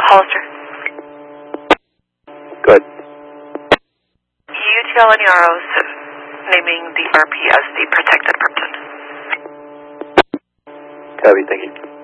Hollister. Good. UTL any ROs naming the RP as the protected person. Copy, thank you.